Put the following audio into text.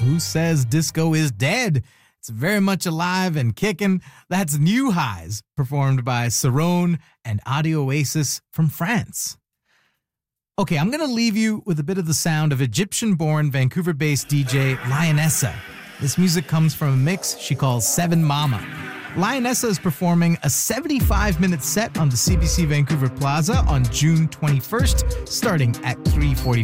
Who says disco is dead? It's very much alive and kicking. That's New Highs, performed by Cerrone and Audio Oasis from France. Okay, I'm going to leave you with a bit of the sound of Egyptian-born, Vancouver-based DJ Lionessa. This music comes from a mix she calls Seven Mama. Lionessa is performing a 75-minute set on the CBC Vancouver Plaza on June 21st, starting at 3:45